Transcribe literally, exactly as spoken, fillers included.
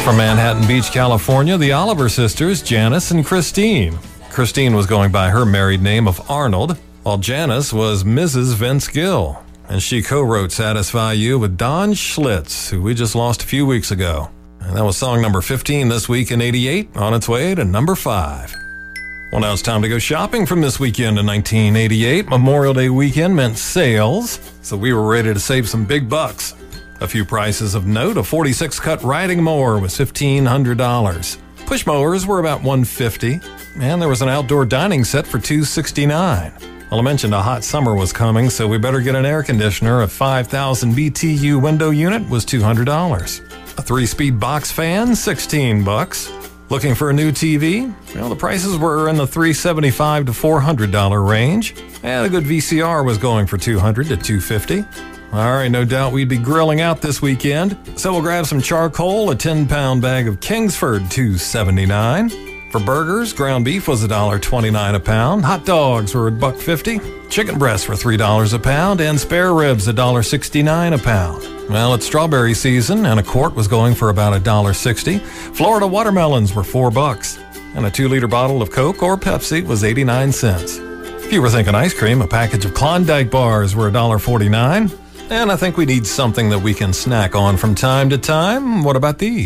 From Manhattan Beach, California, the Oliver sisters, Janice and Christine. Christine was going by her married name of Arnold, while Janice was Missus Vince Gill. And she co-wrote Satisfy You with Don Schlitz, who we just lost a few weeks ago. And that was song number fifteen this week in eighty-eight, on its way to number five. Well, now it's time to go shopping from this weekend in nineteen eighty-eight. Memorial Day weekend meant sales, so we were ready to save some big bucks. A few prices of note: a forty-six cut riding mower was fifteen hundred dollars. Push mowers were about one hundred fifty dollars, and there was an outdoor dining set for two hundred sixty-nine dollars. Well, I mentioned a hot summer was coming, so we better get an air conditioner. A five thousand B T U window unit was two hundred dollars. A three-speed box fan, sixteen bucks. Looking for a new T V? Well, the prices were in the three hundred seventy-five to four hundred dollars range, and a good V C R was going for two hundred to two hundred fifty dollars. All right, no doubt we'd be grilling out this weekend, so we'll grab some charcoal, a ten-pound bag of Kingsford, two dollars and seventy-nine cents. For burgers, ground beef was one dollar and twenty-nine cents a pound, hot dogs were one dollar and fifty cents, chicken breasts were three dollars a pound, and spare ribs one dollar and sixty-nine cents a pound. Well, it's strawberry season, and a quart was going for about one dollar and sixty cents. Florida watermelons were four bucks, and a two-liter bottle of Coke or Pepsi was eighty-nine cents. If you were thinking ice cream, a package of Klondike bars were one dollar and forty-nine cents. And I think we need something that we can snack on from time to time. What about these?